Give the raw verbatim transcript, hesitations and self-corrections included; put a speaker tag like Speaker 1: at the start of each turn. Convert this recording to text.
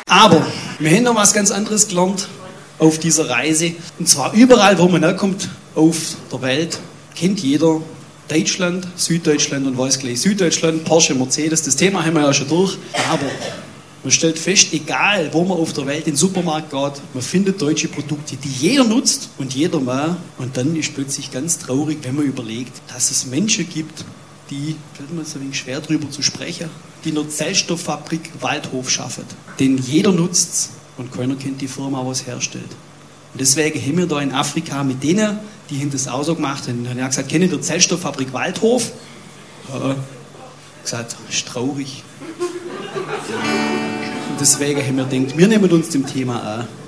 Speaker 1: Aber wir haben noch was ganz anderes gelernt auf dieser Reise. Und zwar überall, wo man herkommt auf der Welt, kennt jeder Deutschland, Süddeutschland und weiß gleich Süddeutschland, Porsche, Mercedes, das Thema haben wir ja schon durch. Aber man stellt fest, egal wo man auf der Welt in den Supermarkt geht, man findet deutsche Produkte, die jeder nutzt und jeder mal. Und dann ist plötzlich ganz traurig, wenn man überlegt, dass es Menschen gibt, die, fällt mir so ein wenig schwer drüber zu sprechen, die eine Zellstofffabrik Waldhof schaffen. Den jeder nutzt und keiner kennt die Firma, was herstellt. Und deswegen haben wir da in Afrika mit denen, die haben das auch so gemacht haben, dann haben wir gesagt, kennen die Zellstofffabrik Waldhof? Ja. Gesagt, das ist traurig. Und deswegen haben wir gedacht, wir nehmen uns dem Thema an.